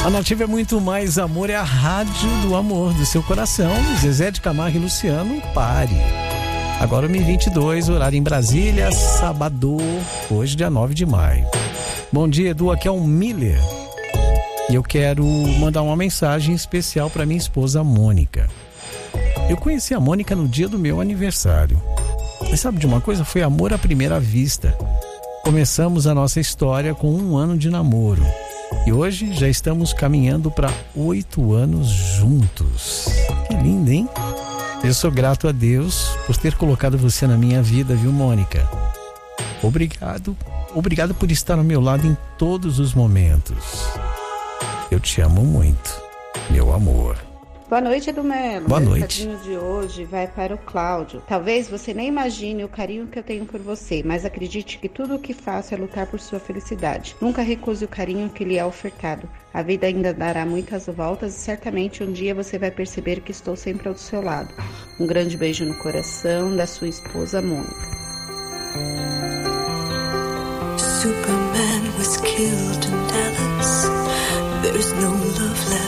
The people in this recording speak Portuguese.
A Nativa é muito mais amor, é a rádio do amor do seu coração. Zezé de Camargo e Luciano, pare. Agora 2022, horário em Brasília, sábado, hoje dia 9 de maio. Bom dia, Edu, aqui é o Miller. E eu quero mandar uma mensagem especial para minha esposa Mônica. Eu conheci a Mônica no dia do meu aniversário. Mas sabe de uma coisa? Foi amor à primeira vista. Começamos a nossa história com 1 ano de namoro. E hoje já estamos caminhando para 8 anos juntos. Que lindo, hein? Eu sou grato a Deus por ter colocado você na minha vida, viu, Mônica? Obrigado por estar ao meu lado em todos os momentos. Eu te amo muito, meu amor. Boa noite, Edu Melo. Boa noite. O recadinho de hoje vai para o Cláudio. Talvez você nem imagine o carinho que eu tenho por você, mas acredite que tudo o que faço é lutar por sua felicidade. Nunca recuse o carinho que lhe é ofertado. A vida ainda dará muitas voltas e certamente um dia você vai perceber que estou sempre ao seu lado. Um grande beijo no coração da sua esposa Mônica. Superman was killed in Dallas. There's no love left.